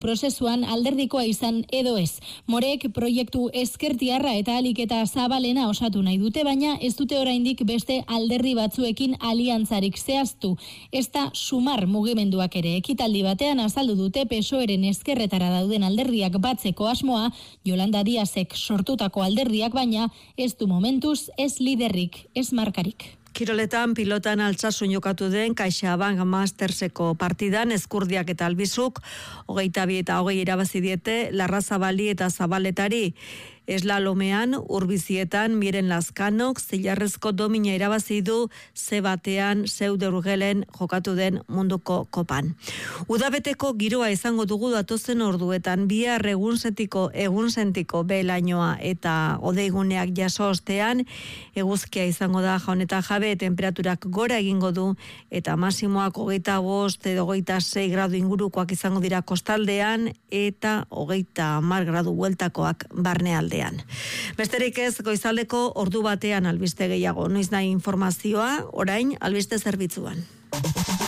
prozesuan alderdikoa izan edo ez. Morek proiektu ezkertiarra eta aliketa zabalena osatu nahi dute, baina ez dute oraindik beste alderdi batzuekin aliantzarik zehaztu. Ez da Sumar mugimenduak ere ekitaldi batean azaldu dute PSOEren ezkerretara dauden alderdiak batzeko asmoa, Yolanda Díazek sortutako alderdiak, baina ez du momentuz ez liderrik, ez markarik. Kiroletan pilotan Altsasun jokatu den CaixaBank Masterseko partidan Ezkurdiak eta Albizuk 22 eta 20 irabazi diete Larrazabali eta Zabaletari. Eslalomean urbizietan Miren Lazkanok zilarrezko domina irabazi du zebatean Zeudergelen jokatu den munduko kopan. Udabeteko giroa izango dugu datozen orduetan, bihar egunsentiko belainoa eta odeiguneak jaso ostean, eguzkia izango da jaun eta jabe, temperaturak gora egingo du eta maximoak 25 edo 26 gradu ingurukoak izango dira kostaldean eta 30 gradu bueltakoak barnealdean. Besterik ez, goizaldeko ordu batean albiste gehiago. Noiz nahi informazioa, orain albiste zerbitzuan.